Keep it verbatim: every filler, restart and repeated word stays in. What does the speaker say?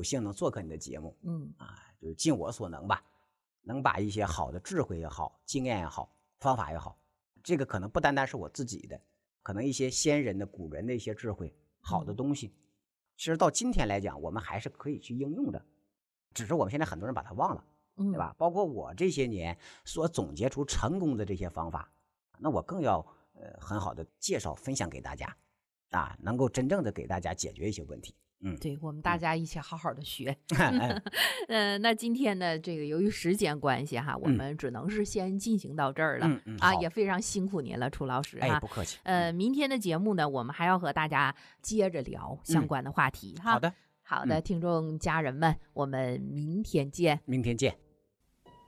幸能做客你的节目， 嗯啊，就是尽我所能吧，能把一些好的智慧也好，经验也好，方法也好，这个可能不单单是我自己的，可能一些先人的古人的一些智慧，好的东西，嗯、其实到今天来讲，我们还是可以去应用的，只是我们现在很多人把它忘了，对吧？包括我这些年所总结出成功的这些方法，那我更要呃很好的介绍分享给大家，啊，能够真正的给大家解决一些问题。嗯， 对，我们大家一起好好的学。 嗯， 呃，那今天呢，这个由于时间关系哈，我们只能是先进行到这儿了。 嗯嗯， 啊，也非常辛苦您了，楚老师哈。 哎，不客气。 呃，明天的节目呢，我们还要和大家接着聊相关的话题哈。 好的， 好的，听众家人们，我们明天见。 明天见。